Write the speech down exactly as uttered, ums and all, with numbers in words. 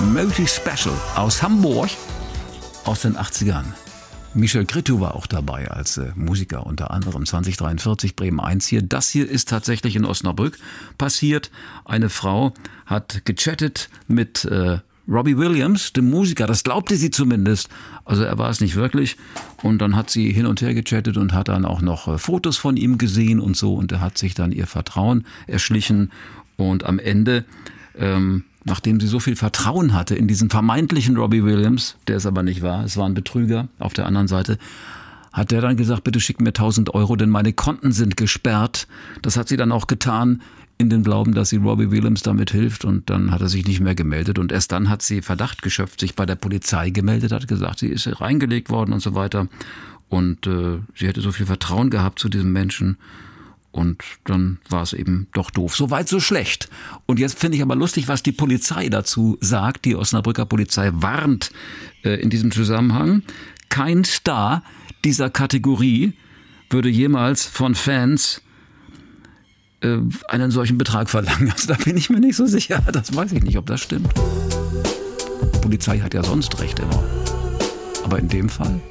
Multi Special aus Hamburg aus den achtzigern. Michel Cretu war auch dabei als äh, Musiker, unter anderem zwanzig dreiundvierzig Bremen eins hier. Das hier ist tatsächlich in Osnabrück passiert. Eine Frau hat gechattet mit äh, Robbie Williams, dem Musiker. Das glaubte sie zumindest. Also er war es nicht wirklich. Und dann hat sie hin und her gechattet und hat dann auch noch äh, Fotos von ihm gesehen und so. Und er hat sich dann ihr Vertrauen erschlichen. Und am Ende, ähm, nachdem sie so viel Vertrauen hatte in diesen vermeintlichen Robbie Williams, der es aber nicht war, es war ein Betrüger auf der anderen Seite, hat der dann gesagt, bitte schick mir tausend Euro, denn meine Konten sind gesperrt. Das hat sie dann auch getan, in dem Glauben, dass sie Robbie Williams damit hilft. Und dann hat er sich nicht mehr gemeldet. Und erst dann hat sie Verdacht geschöpft, sich bei der Polizei gemeldet, hat gesagt, sie ist reingelegt worden und so weiter. Und äh, sie hätte so viel Vertrauen gehabt zu diesem Menschen. Und dann war es eben doch doof. So weit, so schlecht. Und jetzt finde ich aber lustig, was die Polizei dazu sagt. Die Osnabrücker Polizei warnt äh, in diesem Zusammenhang. Kein Star dieser Kategorie würde jemals von Fans äh, einen solchen Betrag verlangen. Also da bin ich mir nicht so sicher. Das weiß ich nicht, ob das stimmt. Die Polizei hat ja sonst recht immer. Aber in dem Fall...